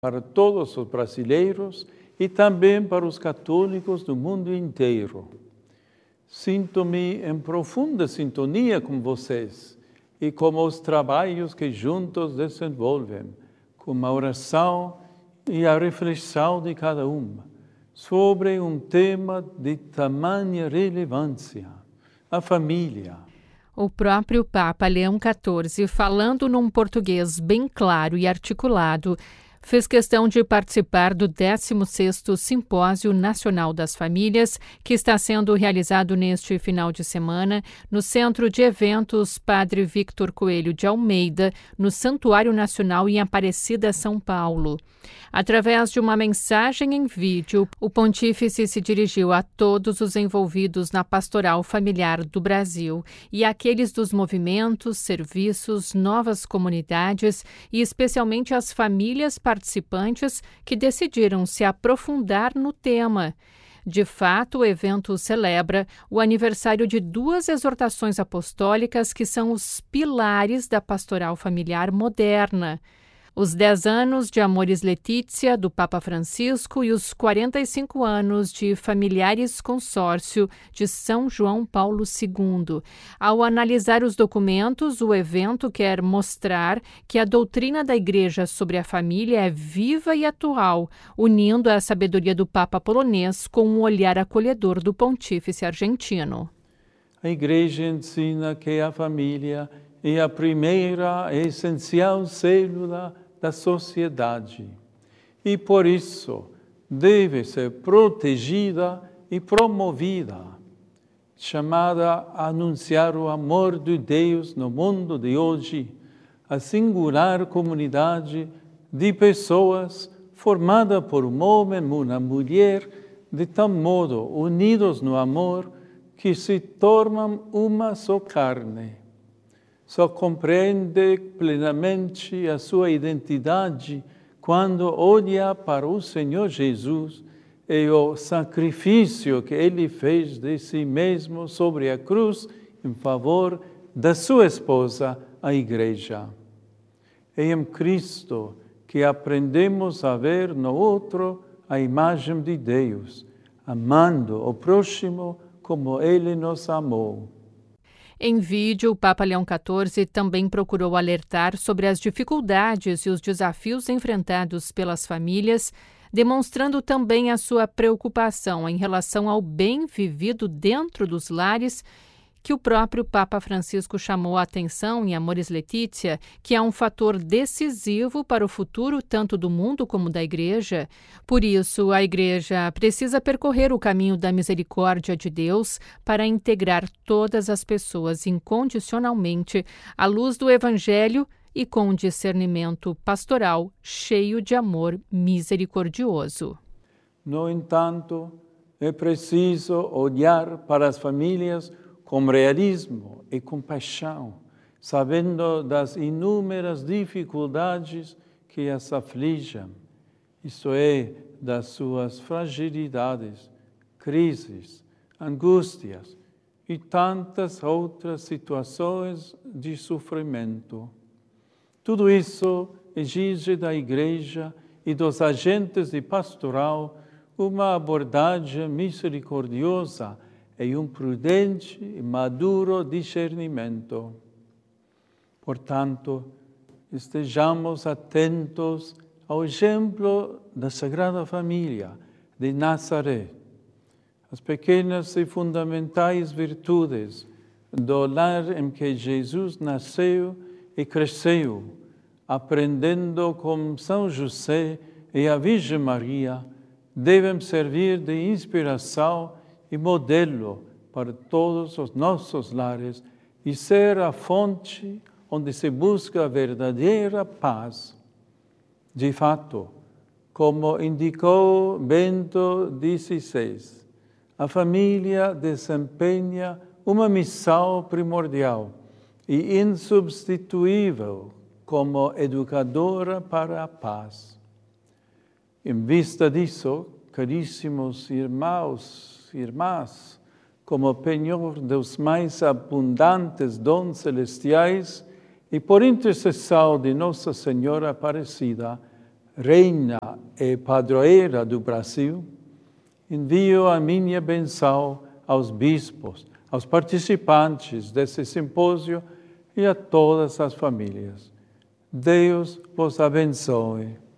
para todos os brasileiros e também para os católicos do mundo inteiro. Sinto-me em profunda sintonia com vocês e com os trabalhos que juntos desenvolvem, com a oração e a reflexão de cada sobre um tema de tamanha relevância, a família. O próprio Papa Leão XIV, falando num português bem claro e articulado, fez questão de participar do 16º Simpósio Nacional das Famílias, que está sendo realizado neste final de semana no Centro de Eventos Padre Victor Coelho de Almeida, no Santuário Nacional em Aparecida, São Paulo. Através de uma mensagem em vídeo, o pontífice se dirigiu a todos os envolvidos na pastoral familiar do Brasil e àqueles dos movimentos, serviços, novas comunidades e especialmente às famílias participantes que decidiram se aprofundar no tema. De fato, o evento celebra o aniversário de 2 exortações apostólicas que são os pilares da pastoral familiar moderna. Os 10 anos de Amoris Laetitia, do Papa Francisco, e os 45 anos de Familiares Consórcio, de São João Paulo II. Ao analisar os documentos, o evento quer mostrar que a doutrina da Igreja sobre a família é viva e atual, unindo a sabedoria do Papa polonês com um olhar acolhedor do pontífice argentino. A Igreja ensina que a família é a primeira e essencial célula da sociedade e, por isso, deve ser protegida e promovida, chamada a anunciar o amor de Deus no mundo de hoje, a singular comunidade de pessoas formada por um homem e uma mulher, de tal modo unidos no amor que se tornam uma só carne. Só compreende plenamente a sua identidade quando olha para o Senhor Jesus e o sacrifício que Ele fez de si mesmo sobre a cruz em favor da sua esposa, a Igreja. É em Cristo que aprendemos a ver no outro a imagem de Deus, amando o próximo como Ele nos amou. Em vídeo, o Papa Leão XIV também procurou alertar sobre as dificuldades e os desafios enfrentados pelas famílias, demonstrando também a sua preocupação em relação ao bem vivido dentro dos lares, que o próprio Papa Francisco chamou a atenção em Amoris Laetitia, que é um fator decisivo para o futuro tanto do mundo como da Igreja. Por isso, a Igreja precisa percorrer o caminho da misericórdia de Deus para integrar todas as pessoas incondicionalmente à luz do Evangelho e com um discernimento pastoral cheio de amor misericordioso. No entanto, é preciso olhar para as famílias com realismo e compaixão, sabendo das inúmeras dificuldades que as afligem, isto é, das suas fragilidades, crises, angústias e tantas outras situações de sofrimento. Tudo isso exige da Igreja e dos agentes de pastoral uma abordagem misericordiosa e um prudente e maduro discernimento. Portanto, estejamos atentos ao exemplo da Sagrada Família de Nazaré, as pequenas e fundamentais virtudes do lar em que Jesus nasceu e cresceu, aprendendo com São José e a Virgem Maria, devem servir de inspiração e modelo para todos os nossos lares e ser a fonte onde se busca a verdadeira paz. De fato, como indicou Bento XVI, a família desempenha uma missão primordial e insubstituível como educadora para a paz. Em vista disso, caríssimos irmãos e irmãs, como penhor dos mais abundantes dons celestiais e por intercessão de Nossa Senhora Aparecida, reina e padroeira do Brasil, envio a minha benção aos bispos, aos participantes desse simpósio e a todas as famílias. Deus vos abençoe.